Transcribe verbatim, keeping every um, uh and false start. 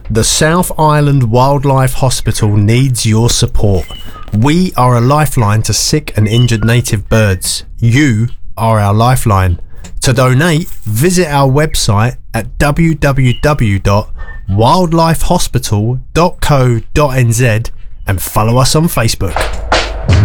The South Island Wildlife Hospital needs your support. We are a lifeline to sick and injured native birds. You are our lifeline. To donate, visit our website at w w w dot wildlife hospital dot co dot n z and follow us on Facebook.